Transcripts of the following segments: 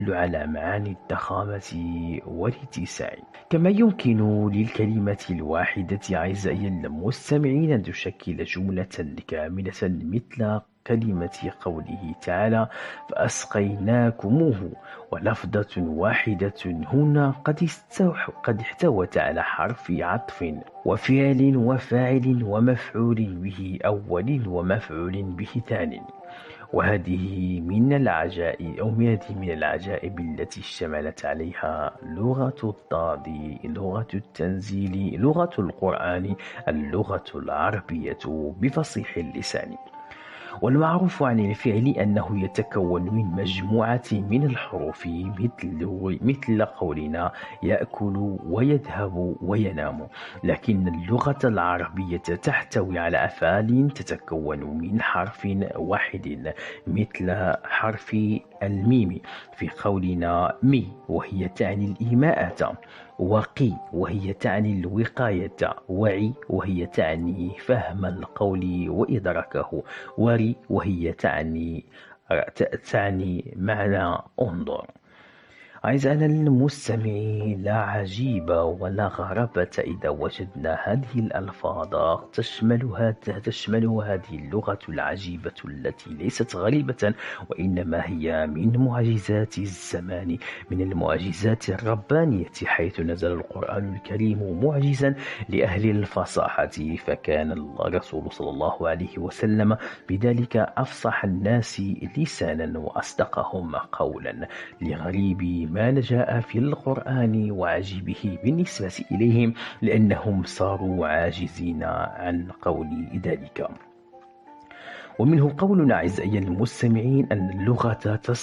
على معاني الضخامة والاتساع. كما يمكن للكلمة الواحدة أعزائي المستمعين أن تشكل جملة كاملة، مثل كلمة قوله تعالى فأسقيناكموه. ولفظة واحدة هنا قد احتوت على حرف عطف وفعل وفاعل ومفعول به أول ومفعول به ثاني. وهذه من العجائب من العجائب التي اشتملت عليها لغة الضاد، لغة التنزيل، لغة القرآن، اللغة العربية بفصيح اللسان. والمعروف عن الفعل أنه يتكون من مجموعة من الحروف، مثل قولنا يأكل ويذهب وينام. لكن اللغة العربية تحتوي على أفعال تتكون من حرف واحد، مثل حرف الميم في قولنا مي وهي تعني الإيماءة، وقي وهي تعني الوقاية، وعي وهي تعني فهم القول وإدراكه، وري وهي تعني معنى انظر. أعزائنا المستمعين، لا عجيب ولا غرابة إذا وجدنا هذه الألفاظ تشمل هذه اللغة العجيبة التي ليست غريبة، وإنما هي من معجزات الزمان، من المعجزات الربانية، حيث نزل القرآن الكريم معجزا لأهل الفصاحة، فكان الرسول صلى الله عليه وسلم بذلك أفصح الناس لسانا وأصدقهم قولا لغريب ما جاء في القرآن وعجيبه بالنسبة إليهم، لأنهم صاروا عاجزين عن قول ذلك. ومنه قولنا أعزائي المستمعين أن اللغة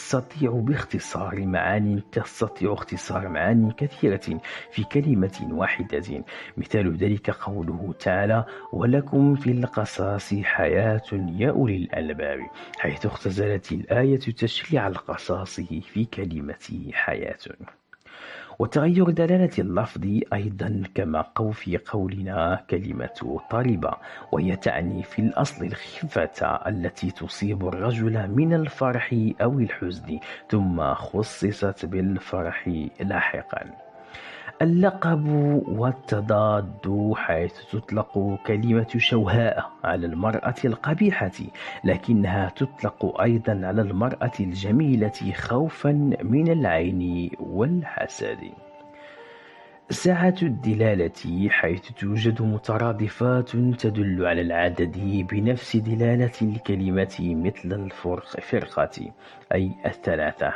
تستطيع اختصار معاني كثيرة في كلمة واحدة. مثال ذلك قوله تعالى ولكم في القصاص حياة يا أولي الألباب، حيث اختزلت الآية تشريع القصاص في كلمة حياة. وتغير دلالة اللفظ أيضا، كما في قولنا كلمة طالبة، وهي تعني في الأصل الخفة التي تصيب الرجل من الفرح أو الحزن، ثم خصصت بالفرح لاحقا. اللقب والتضاد، حيث تطلق كلمة شوهاء على المرأة القبيحة، لكنها تطلق أيضا على المرأة الجميلة خوفا من العين والحسد. سعة الدلالة، حيث توجد مترادفات تدل على العدد بنفس دلالة الكلمة، مثل الفرقة أي الثلاثة.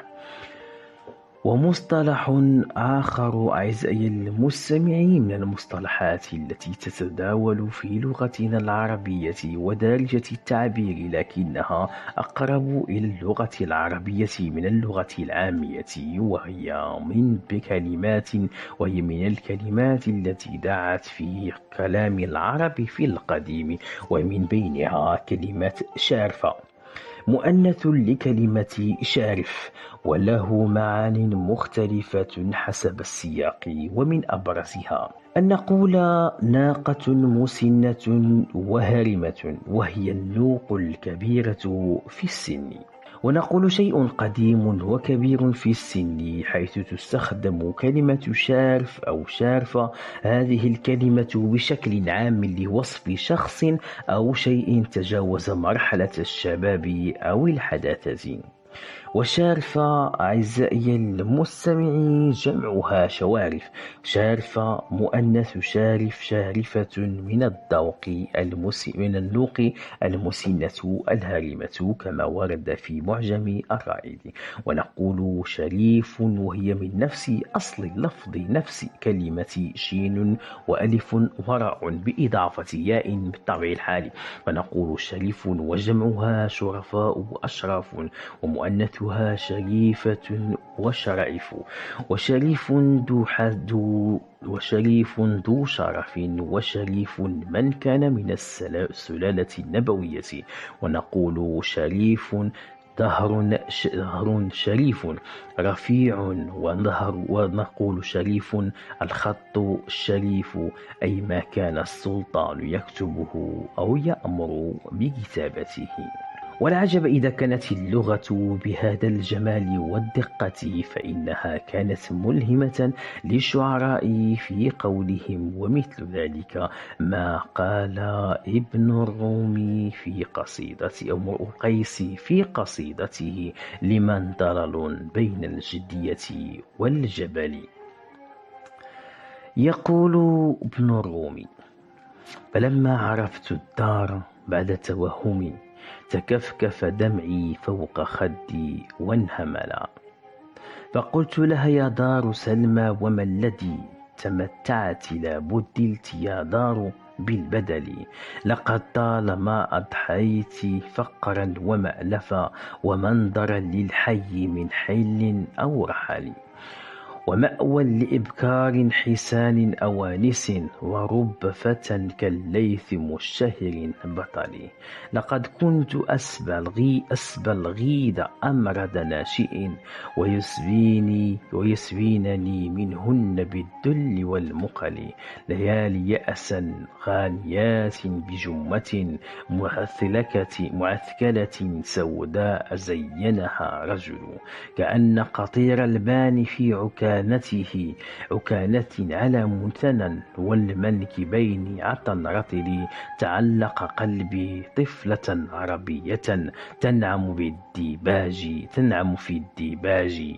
ومصطلح آخر أعزائي المستمعين من المصطلحات التي تتداول في لغتنا العربية ودارجة التعبير، لكنها أقرب إلى اللغة العربية من اللغة العامية، وهي من الكلمات التي دعت في كلام العرب في القديم، ومن بينها كلمة شارفة، مؤنث لكلمة شارف، وله معان مختلفة حسب السياق. ومن أبرزها أن نقول ناقة مسنة وهرمة، وهي النوق الكبيرة في السن. ونقول شيء قديم وكبير في السن، حيث تستخدم كلمة شارف أو شارفة هذه الكلمة بشكل عام لوصف شخص أو شيء تجاوز مرحلة الشباب أو الحداثة. وشارفة أعزائي المستمعين جمعها شوارف، شارفة مؤنث شارف، شارفة من من النوق المسنة الهارمة، كما ورد في معجم الرائد. ونقول شريف وهي من نفس أصل اللفظ، نفس كلمة شين وألف وراء بإضافة ياء بالطبع الحالي، ونقول شريف وجمعها شرفاء وأشراف، ومؤنثها شريفة وشرائف. وشريف ذو شرف، وشريف من كان من السلالة النبوية. ونقول شريف دهر شريف رفيع، ونقول شريف الخط الشريف، أي ما كان السلطان يكتبه أو يأمر بكتابته. والعجب إذا كانت اللغة بهذا الجمال والدقة فإنها كانت ملهمة للشعراء في قولهم. ومثل ذلك ما قال ابن الرومي في قصيدة أو امرؤ القيس في قصيدته لمن ضلل بين الجدية والجبل. يقول ابن الرومي: فلما عرفت الدار بعد توهم تكفكف دمعي فوق خدي وانهملا، فقلت لها يا دار سلمى وما الذي تمتعت لا بدلت يا دار بالبدل، لقد طالما أضحيت فقرا ومألفا ومنظرا للحي من حل أو رحل، ومأوى لإبكار حسان أوانس ورب فتى كالليث مشتهر بطل، لقد كنت أسبى الغيد أمرد ناشئ ويسبينني منهن بالذل والمقل، ليالي يأسا غانيات بجمة معثكلة سوداء زينها رجل، كأن قطير البان في عكانة على منثنى والمنكبين عطا رطل، تعلق قلبي طفلة عربية تنعم في الديباج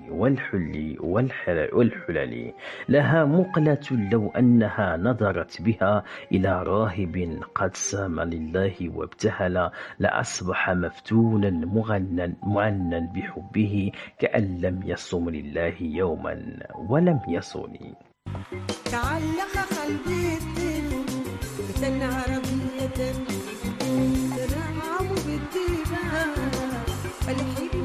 والحلل، لها مقلة لو أنها نظرت بها إلى راهب قد سام لله وابتهل، لأصبح مفتونا معنى بحبه كأن لم يصم لله يوما ولم يصوني. تعلق قلبي طفلة عربية تنعم بالديباج والحلم